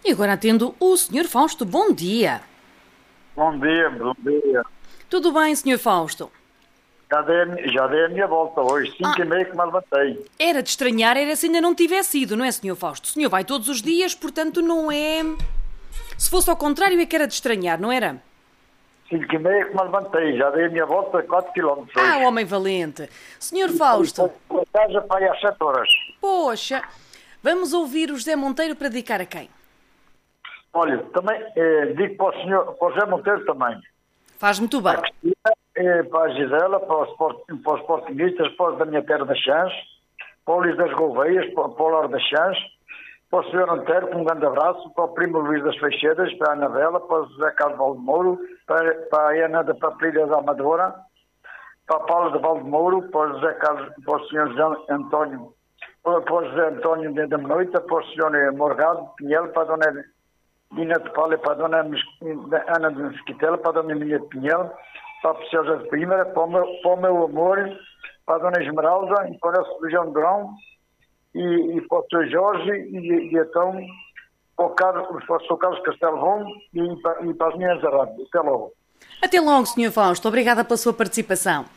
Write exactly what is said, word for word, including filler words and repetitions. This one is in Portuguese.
E agora atendo o senhor Fausto. Bom dia. Bom dia, bom dia. Tudo bem, senhor Fausto? Já dei, já dei a minha volta hoje, cinco Ah. e meia que me levantei. Era de estranhar, era se ainda não tivesse ido, não é, senhor Fausto? O senhor vai todos os dias, portanto não é... Se fosse ao contrário é que era de estranhar, não era? Cinco e meia que me levantei, já dei a minha volta quatro quilómetros hoje. Ah, homem valente. Senhor Fausto, Para casa para aí às sete horas. poxa, vamos ouvir o José Monteiro para dedicar a quem? Olha, também eh, digo para o senhor, para o José Monteiro também. Faz muito bem. Para a Cristina, eh, para a Gisela, para os, sport, para os sportingistas, para os da minha terra das Chãs, para o Luís das Gouveias, para, para o Lauro das Chãs, para o senhor Antero, com um grande abraço, para o primo Luís das Feixeiras, para a Anabela, para o José Carlos Valdemouro, para, para a Ana da Papilha da Amadora, para a Paula de Valdemouro, para o José Carlos, para o senhor José António, para, para o José António de da Noite, para o senhor Morgado Pinhel, para a dona Dina de Paula, para a dona Ana de Mesquitela, para a dona Emília de Pinhel, para a Preciosa de Primeira, para o meu, para o meu amor, para a dona Esmeralda, e para o nosso João Grão, e, e para o senhor Jorge, e, e então para o, Carlos, para o senhor Carlos Castelvão e para, e para as minhas da rádio. Até logo. Até logo, senhor Fausto. Obrigada pela sua participação.